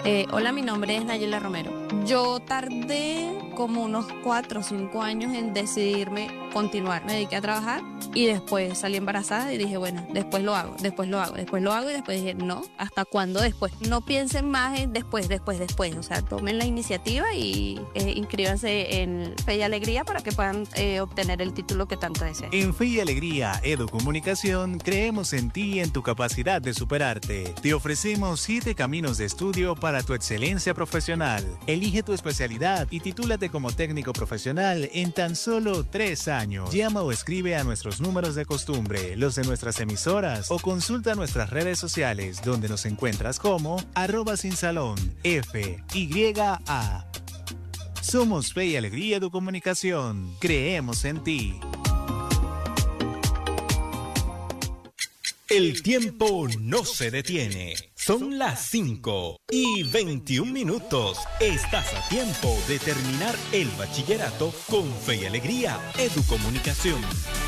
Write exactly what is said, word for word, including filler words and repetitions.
Eh, hola, mi nombre es Nayela Romero. Yo tardé como unos cuatro o cinco años en decidirme continuar. Me dediqué a trabajar y después salí embarazada y dije, bueno, después lo hago, después lo hago, después lo hago y después dije, no, ¿hasta cuándo después? No piensen más en después, después, después. O sea, tomen la iniciativa y eh, inscríbanse en Fe y Alegría para que puedan eh, obtener el título que tanto desean. En Fe y Alegría Educomunicación creemos en ti y en tu capacidad de superarte. Te ofrecemos siete caminos de estudio para tu excelencia profesional. Elige tu especialidad y titúlate como técnico profesional en tan solo tres años. Llama o escribe a nuestros números de costumbre, los de nuestras emisoras, o consulta nuestras redes sociales, donde nos encuentras como arroba sin salón, F, Y, A. Somos Fe y Alegría Educomunicación. Creemos en ti. El tiempo no se detiene. Son las cinco y veintiún minutos. Estás a tiempo de terminar el bachillerato con Fe y Alegría Educomunicación.